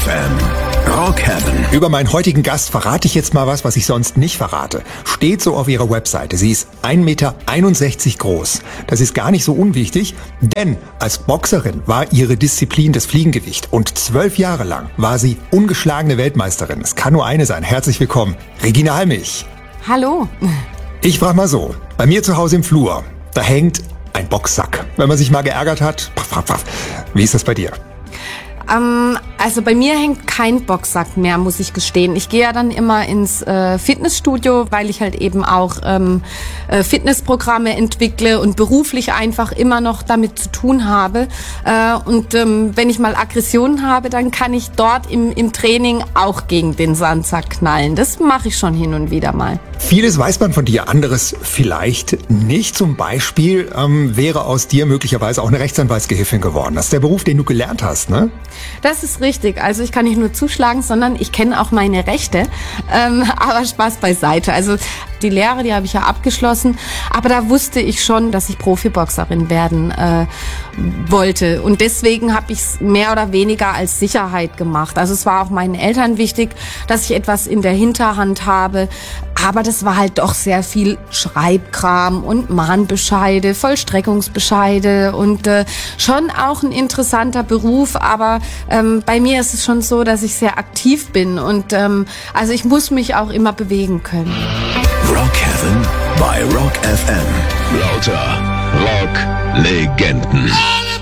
FM. Rock Heaven. Über meinen heutigen Gast verrate ich jetzt mal was ich sonst nicht verrate. Steht so auf ihrer Webseite. Sie ist 1,61 Meter groß. Das ist gar nicht so unwichtig, denn als Boxerin war ihre Disziplin das Fliegengewicht und 12 Jahre lang war sie ungeschlagene Weltmeisterin. Es kann nur eine sein. Herzlich willkommen, Regina Halmich. Hallo. Ich frage mal so, bei mir zu Hause im Flur, da hängt ein Boxsack. Wenn man sich mal geärgert hat, wie ist das bei dir? Also bei mir hängt kein Boxsack mehr, muss ich gestehen. Ich gehe ja dann immer ins Fitnessstudio, weil ich halt eben auch Fitnessprogramme entwickle und beruflich einfach immer noch damit zu tun habe. Und wenn ich mal Aggressionen habe, dann kann ich dort im Training auch gegen den Sandsack knallen. Das mache ich schon hin und wieder mal. Vieles weiß man von dir, anderes vielleicht nicht. Zum Beispiel wäre aus dir möglicherweise auch eine Rechtsanwaltsgehilfin geworden. Das ist der Beruf, den du gelernt hast, ne? Das ist richtig. Also ich kann nicht nur zuschlagen, sondern ich kenne auch meine Rechte. Aber Spaß beiseite. Also die Lehre, die habe ich ja abgeschlossen. Aber da wusste ich schon, dass ich Profiboxerin werden wollte. Und deswegen habe ich es mehr oder weniger als Sicherheit gemacht. Also es war auch meinen Eltern wichtig, dass ich etwas in der Hinterhand habe. Aber das war halt doch sehr viel Schreibkram und Mahnbescheide, Vollstreckungsbescheide und schon auch ein interessanter Beruf. Aber bei mir ist es schon so, dass ich sehr aktiv bin und also ich muss mich auch immer bewegen können. Rock Heaven bei Rock FM. Lauter Rock-Legenden.